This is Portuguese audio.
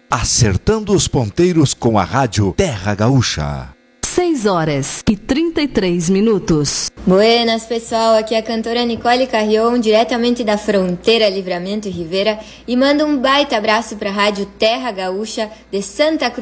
Acertando os ponteiros com a rádio Terra Gaúcha. 6h33. Buenas, pessoal. Aqui é a cantora Nicole Carrion, diretamente da fronteira Livramento e Rivera, e manda um baita abraço para a rádio Terra Gaúcha de Santa Cruz